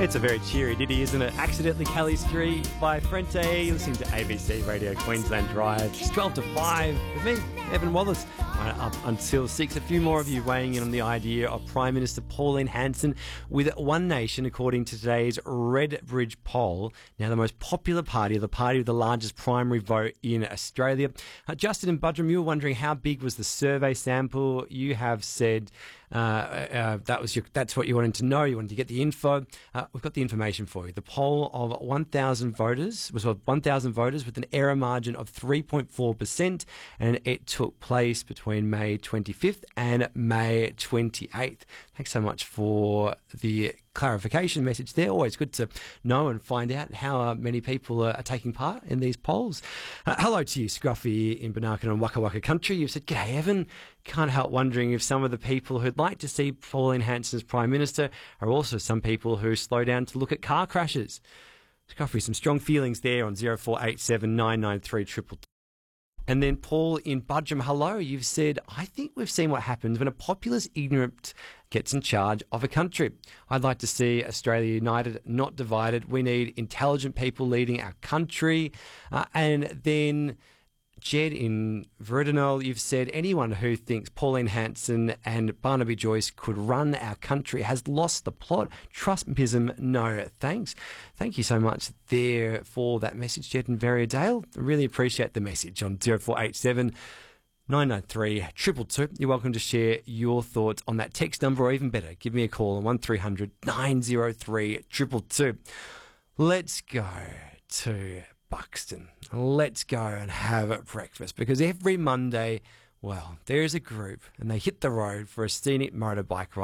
It's a very cheery ditty, isn't it? Accidentally Callie's 3 by Frente. You're listening to ABC Radio Queensland Drive. It's 12 to 5 with me, Evan Wallace. Up until 6. A few more of you weighing in on the idea of Prime Minister Pauline Hanson with One Nation, according to today's Redbridge poll. Now, the most popular party, the party with the largest primary vote in Australia. Justin and Budrum, you were wondering how big was the survey sample. You have said that's what you wanted to know. You wanted to get the info. We've got the information for you. The poll of 1,000 voters was of 1,000 voters with an error margin of 3.4%, and it took place between May 25th and May 28th. Thanks so much for the clarification message there. Always good to know and find out how many people are taking part in these polls. Hello to you, Scruffy in Banaka and Waka Waka Country. You've said, "G'day, Evan. Can't help wondering if some of the people who'd like to see Pauline Hanson as Prime Minister are also some people who slow down to look at car crashes." Scruffy, some strong feelings there on 0487 993 222. And then Paul in Budrum, hello. You've said, "I think we've seen what happens when a populist ignorant gets in charge of a country. I'd like to see Australia united, not divided. We need intelligent people leading our country." And then Jed in Verdinol, you've said, "Anyone who thinks Pauline Hanson and Barnaby Joyce could run our country has lost the plot. Trumpism, no thanks." Thank you so much there for that message, Jed in Variedale. I really appreciate the message on 0487 993 222. You're welcome to share your thoughts on that text number, or even better, give me a call on 1300 903 222. Let's go to Buxton. Let's go and have breakfast, because every Monday, well, there is a group and they hit the road for a scenic motorbike ride.